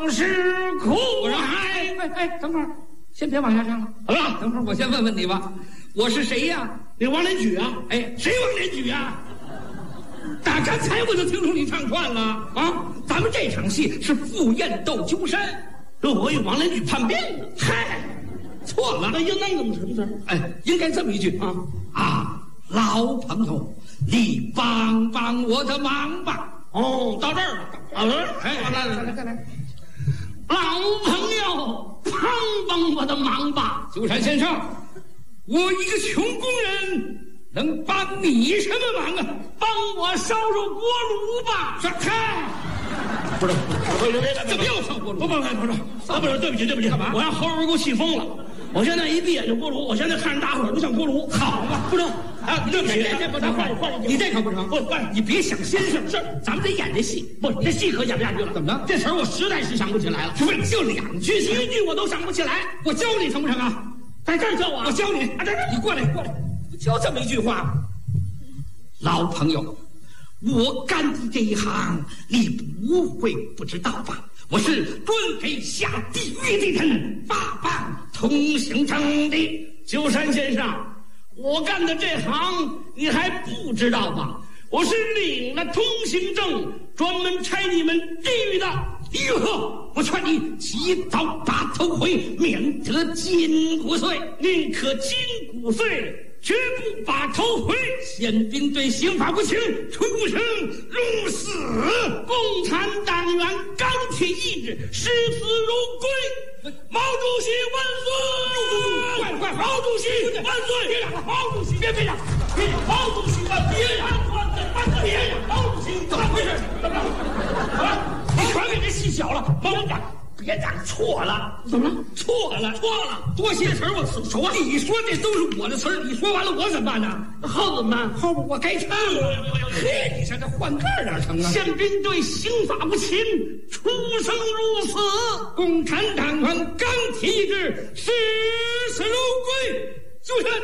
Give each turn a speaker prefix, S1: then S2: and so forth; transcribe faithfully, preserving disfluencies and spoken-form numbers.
S1: 往事苦。我说哎哎哎，等会儿，先别往下唱了，好吧？等会儿我先问问你吧，我是谁呀？
S2: 你王连举啊？
S1: 哎，谁王连举啊？打刚才我就听出你唱串了啊！咱们这场戏是赴宴斗鸠山，
S2: 这我与王连举叛变了。
S1: 嗨，错了，
S2: 那应该怎么什么事？
S1: 哎，应该这么一句啊啊，老朋友，你帮帮我的忙吧。
S2: 哦，到这儿了，好了，
S1: 哎，
S2: 来来来再来，老朋友，帮帮我的忙吧。
S1: 鸠山先生，我一个穷工人。能帮你什么忙啊？
S2: 帮我烧烧锅炉吧！
S1: 这嗨，
S2: 不是，不是，
S1: 怎么又烧锅炉？
S2: 不不不不是，啊不是，对不起对不起，干嘛？我让后边给我气疯了。我现在一闭眼就锅炉，我现在看着大伙儿都像锅炉。
S1: 好嘛，
S2: 不成啊！对不起，
S1: 这不成，换换你这可不成。
S2: 不不，
S1: 你别想先生，
S2: 是
S1: 咱们得演这戏。
S2: 不，这戏可演不下去了。
S1: 怎么着？
S2: 这词儿我实在是想不起来了。
S1: 不是，就两句，
S2: 一句我都想不起来。
S1: 我教你成不成啊？
S2: 在这儿教我，
S1: 我教你。啊，这你过来过来，就这么一句话。老朋友，我干的这一行你不会不知道吧？我是专给下地狱的人发放通行证的。
S2: 鸠山先生，我干的这行你还不知道吧？我是领了通行证，专门拆你们地狱的。
S1: 哟，我劝你及早把头回，免得筋骨碎。
S2: 宁可筋骨碎，绝不把头回。
S1: 宪兵对刑法不轻，出生入死。
S2: 共产党员钢铁意志，视死如归。毛主席万岁！
S1: 快快，
S2: 毛主席万岁！别嚷了，毛主席别别嚷，别嚷，毛主席万岁！别嚷，别嚷，毛主席怎么回事？怎么了？你全给这戏小了，别嚷。别嚷错了，
S1: 怎么了？
S2: 错了，错了，
S1: 多些词儿我熟啊！你说这都是我的词儿，你说完了我怎么办呢？
S2: 后怎么办？
S1: 后边我该唱了。嘿，你说这换盖哪成啊？
S2: 宪兵对刑法不勤，出生入死。
S1: 共产党员钢铁意志，视死如归。就是